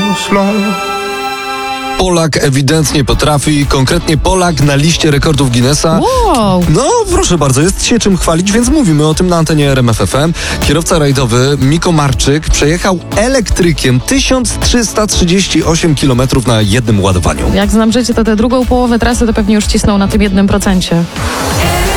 slow. Polak ewidentnie potrafi, konkretnie Polak na liście rekordów Guinnessa. Wow. No, proszę bardzo, jest się czym chwalić, więc mówimy o tym na antenie RMF FM. Kierowca rajdowy Miko Marczyk przejechał elektrykiem 1338 km na jednym ładowaniu. Jak znam życie, to tę drugą połowę trasy to pewnie już cisnął na tym 1%.